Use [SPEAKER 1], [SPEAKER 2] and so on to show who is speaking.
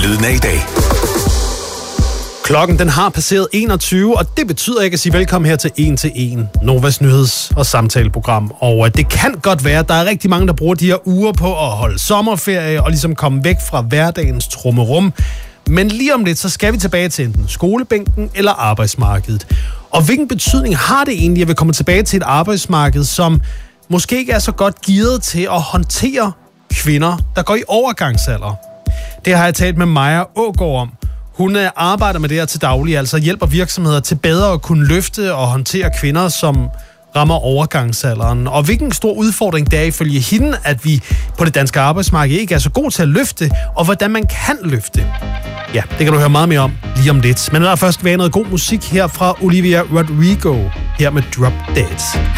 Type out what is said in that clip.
[SPEAKER 1] Lyden af i dag.
[SPEAKER 2] Klokken den har passeret 21, og det betyder, at jeg kan sige velkommen her til 1-1, Novas nyheds- og samtaleprogram. Og det kan godt være, at der er rigtig mange, der bruger de her uger på at holde sommerferie og ligesom komme væk fra hverdagens trummerum. Men lige om lidt, så skal vi tilbage til enten skolebænken eller arbejdsmarkedet. Og hvilken betydning har det egentlig, at vi kommer tilbage til et arbejdsmarked, som måske ikke er så godt gearet til at håndtere kvinder, der går i overgangsalder? Det har jeg talt med Maja Aagaard om. Hun arbejder med det her til daglig, altså hjælper virksomheder til bedre at kunne løfte og håndtere kvinder, som rammer overgangsalderen. Og hvilken stor udfordring det er ifølge hende, at vi på det danske arbejdsmarked ikke er så gode til at løfte, og hvordan man kan løfte. Ja, det kan du høre meget mere om lige om lidt. Men der først skal være noget god musik her fra Olivia Rodrigo, her med Drop Dead.